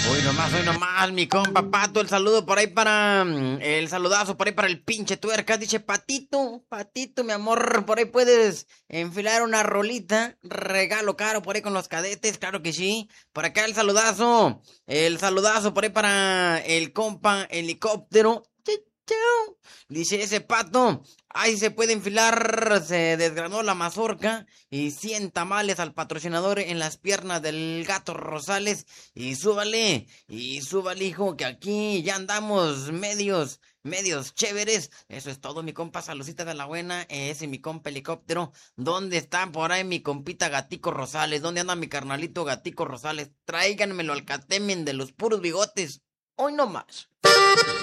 Hoy nomás, mi compa Pato, el saludo por ahí para, el saludazo por ahí para el pinche tuerca, dice Patito, Patito, mi amor, por ahí puedes enfilar una rolita, regalo caro por ahí con los cadetes, claro que sí, por acá el saludazo por ahí para el compa helicóptero, chau. Dice ese Pato, ahí se puede enfilar, se desgranó la mazorca y 100 tamales al patrocinador en las piernas del gato Rosales. Y súbale, hijo, que aquí ya andamos medios chéveres. Eso es todo, mi compa Salucita de la Buena, ese mi compa helicóptero. ¿Dónde está por ahí mi compita Gatico Rosales? ¿Dónde anda mi carnalito Gatico Rosales? Tráiganmelo al catemen de los puros bigotes. Hoy no más.